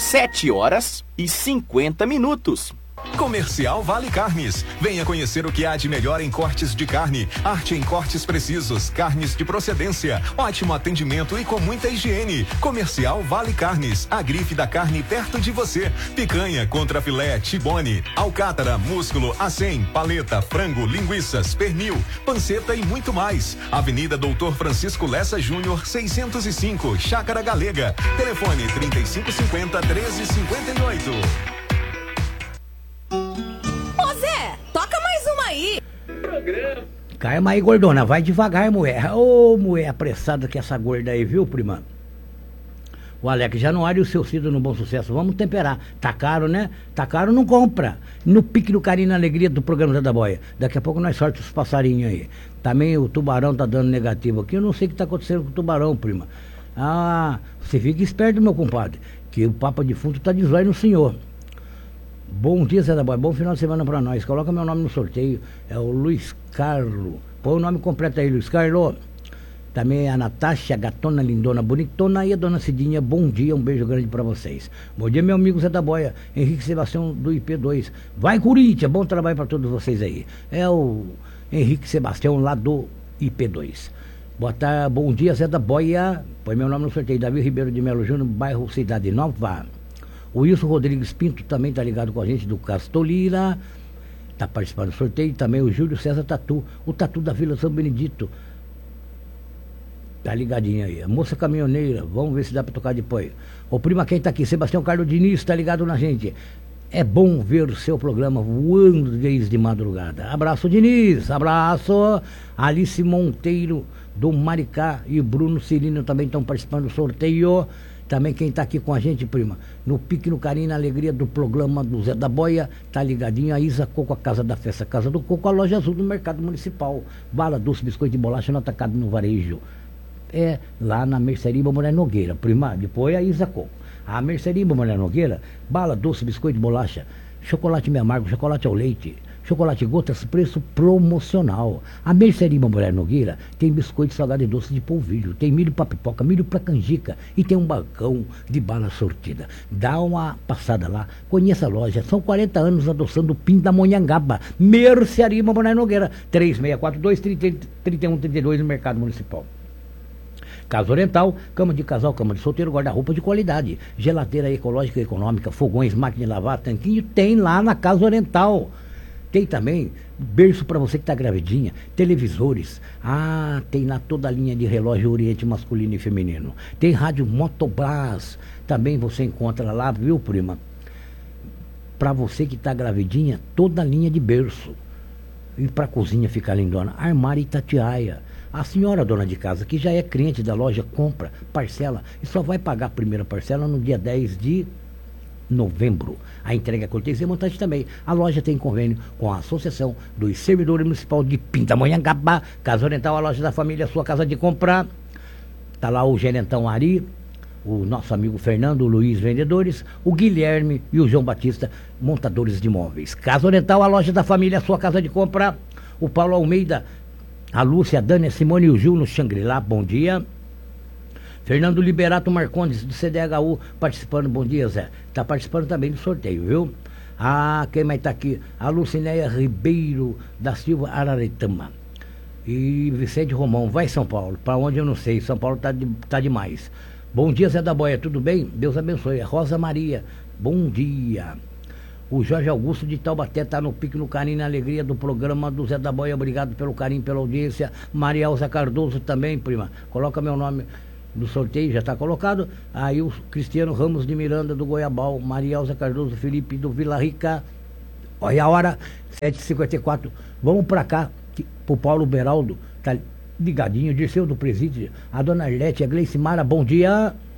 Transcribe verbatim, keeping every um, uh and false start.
sete horas e cinquenta minutos. Comercial Vale Carnes. Venha conhecer o que há de melhor em cortes de carne, arte em cortes precisos, carnes de procedência, ótimo atendimento e com muita higiene. Comercial Vale Carnes, a grife da carne perto de você. Picanha, contrafilé, tibone, alcátara, músculo, acém, paleta, frango, linguiças, pernil, panceta e muito mais. Avenida Doutor Francisco Lessa Júnior, seiscentos e cinco, Chácara Galega. Telefone trinta e cinco cinquenta, treze cinquenta e oito. Programa. Calma aí, gordona, vai devagar, mulher. Ô, mulher apressada que essa gorda aí, viu, prima? O Alex Januário e o seu Cido no Bom Sucesso. Vamos temperar. Tá caro, né? Tá caro, não compra. No pique do carinho, na alegria do programa Zé da Boia. Daqui a pouco nós sorte os passarinhos aí. Também o tubarão tá dando negativo aqui. Eu não sei o que tá acontecendo com o tubarão, prima. Ah, você fica esperto, meu compadre, que o Papa Defunto tá de zóio no senhor. Bom dia, Zé da Boia. Bom final de semana pra nós. Coloca meu nome no sorteio. É o Luiz Carlos. Põe o nome completo aí, Luiz Carlos. Também a Natasha, gatona, lindona, bonitona. E a dona Cidinha. Bom dia, um beijo grande pra vocês. Bom dia, meu amigo Zé da Boia. Henrique Sebastião do I P dois. Vai, Corinthians. Bom trabalho pra todos vocês aí. É o Henrique Sebastião lá do I P dois. Boa tarde, bom dia, Zé da Boia. Põe meu nome no sorteio. Davi Ribeiro de Melo Júnior, bairro Cidade Nova. O Wilson Rodrigues Pinto também está ligado com a gente do Castolira, está participando do sorteio. Também o Júlio César Tatu, o Tatu da Vila São Benedito, tá ligadinho aí. A moça caminhoneira, vamos ver se dá para tocar depois. O prima, quem está aqui? Sebastião Carlos Diniz está ligado na gente. É bom ver o seu programa voando desde madrugada. Abraço, Diniz, abraço. Alice Monteiro do Maricá e Bruno Cirino também estão participando do sorteio. Também quem está aqui com a gente, prima, no pique, no carinho, na alegria do programa do Zé da Boia, tá ligadinho a Isa Coco, a Casa da Festa, Casa do Coco, a Loja Azul do Mercado Municipal. Bala, doce, biscoito de bolacha no atacado, no varejo. É lá na Mercearia Mulher Nogueira, prima, depois a Isa Coco. A Mercearia Mulher Nogueira, bala, doce, biscoito de bolacha, chocolate meio amargo, chocolate ao leite, chocolate gotas, preço promocional. A Mercearia Mulher Nogueira tem biscoito salgado e doce de polvilho, tem milho pra pipoca, milho pra canjica e tem um balcão de bala sortida. Dá uma passada lá, conheça a loja. São quarenta anos adoçando o Pindamonhangaba. Mercearia Mulher Nogueira, três seis quatro dois, três um três dois no Mercado Municipal. Casa Oriental, cama de casal, cama de solteiro, guarda-roupa de qualidade, geladeira ecológica e econômica, fogões, máquina de lavar, tanquinho, tem lá na Casa Oriental. Tem também berço para você que está gravidinha, televisores. Ah, tem lá toda a linha de relógio Oriente masculino e feminino. Tem rádio Motobras, também você encontra lá, viu, prima? Para você que está gravidinha, toda a linha de berço. E para a cozinha ficar lindona, armário Itatiaia. A senhora dona de casa, que já é cliente da loja, compra, parcela e só vai pagar a primeira parcela no dia dez de novembro. A entrega é cortesia e montagem também. A loja tem convênio com a Associação dos Servidores Municipal de Pindamonhangaba. Casa Oriental, a loja da família, sua casa de comprar. Tá lá o gerentão Ari, o nosso amigo Fernando Luiz, vendedores, o Guilherme e o João Batista, montadores de móveis. Casa Oriental, a loja da família, sua casa de compra. O Paulo Almeida, a Lúcia, a Dani, a Simone e o Gil no Xangri-Lá, bom dia. Fernando Liberato Marcondes, do C D H U, participando. Bom dia, Zé. Está participando também do sorteio, viu? Ah, quem mais está aqui? A Lucinéia Ribeiro da Silva Araretama. E Vicente Romão, vai São Paulo. Para onde eu não sei, São Paulo está de, tá demais. Bom dia, Zé da Boia, tudo bem? Deus abençoe. Rosa Maria, bom dia. O Jorge Augusto de Taubaté está no pique, no carinho, na alegria do programa do Zé da Boia. Obrigado pelo carinho, pela audiência. Maria Elza Cardoso também, prima. Coloca meu nome do sorteio, já está colocado. Aí o Cristiano Ramos de Miranda do Goiabal, Maria Elza Cardoso, Felipe do Vila Rica. Olha a hora, sete e cinquenta e quatro. Vamos para cá, que, pro Paulo Beraldo, tá ligadinho, Dirceu do Presídio, a dona Arlete, a Gleice Mara, bom dia.